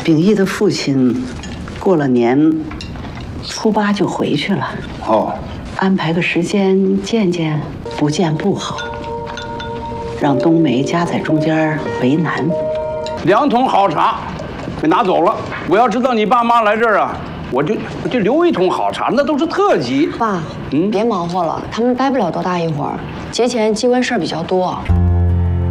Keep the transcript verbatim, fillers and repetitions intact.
秉义的父亲过了年初八就回去了。 哦， 安排个时间见见，不见不好，让冬梅夹在中间为难。 两桶好茶，给拿走了。我要知道你爸妈来这儿啊，我就我就留一桶好茶，那都是特级。 爸， 嗯， 别忙活了，他们待不了多大一会儿，节前机关事儿比较多。